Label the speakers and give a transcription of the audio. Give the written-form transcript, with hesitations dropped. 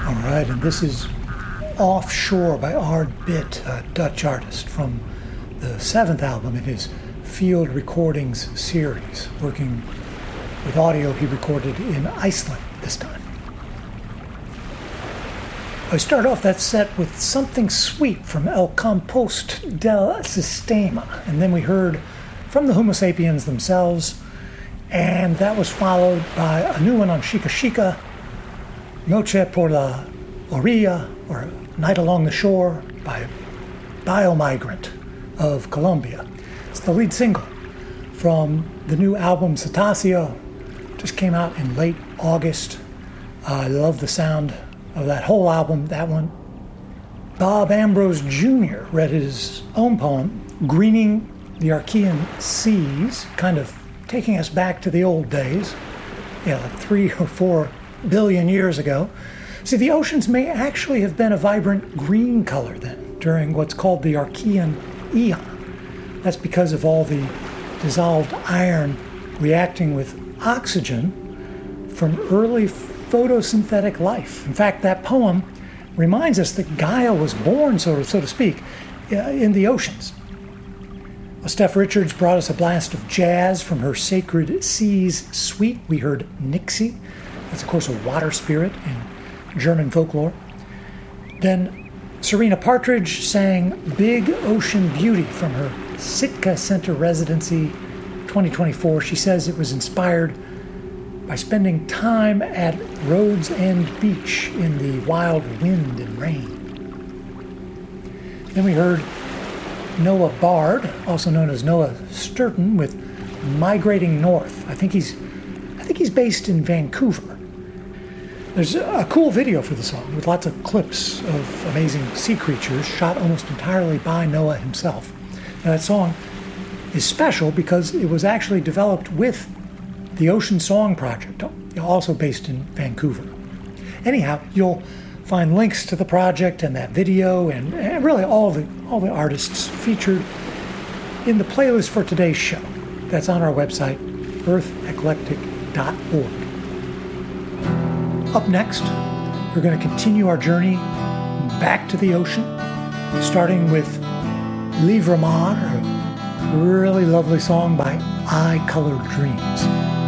Speaker 1: All right, and this is Offshore by Ard Bit, a Dutch artist, from the seventh album in his Field Recordings series, working with audio he recorded in Iceland this time. I start off that set with Something Sweet from El Compost del Sistema, and then we heard from the Homo sapiens themselves, and that was followed by a new one on Chica Chica, Noche por la Orilla, or Night Along the Shore, by Biomigrant of Colombia. It's the lead single from the new album Cetaceo. Just came out in late August. I love the sound of that whole album. That one. Bob Ambrose Jr. read his own poem, Greening the Archean Seas, kind of taking us back to the old days, like 3 or 4 billion years ago. See, the oceans may actually have been a vibrant green color then, during what's called the Archean Eon. That's because of all the dissolved iron reacting with oxygen from early photosynthetic life. In fact, that poem reminds us that Gaia was born, so to speak, in the oceans. Steph Richards brought us a blast of jazz from her Sacred Seas suite. We heard Nixie. That's, of course, a water spirit in German folklore. Then Serena Partridge sang Big Ocean Beauty from her Sitka Center Residency 2024. She says it was inspired by spending time at Rhodes End Beach in the wild wind and rain. Then we heard Noah Bard, also known as Noah Sturton, with Migrating North. I think he's based in Vancouver. There's a cool video for the song with lots of clips of amazing sea creatures shot almost entirely by Noah himself. Now, that song is special because it was actually developed with the Ocean Song Project, also based in Vancouver. Anyhow, you'll find links to the project and that video and really all the artists featured in the playlist for today's show. That's on our website, eartheclectic.org. Up next, we're going to continue our journey back to the ocean, starting with Livre Mar, a really lovely song by I Colored Dreams.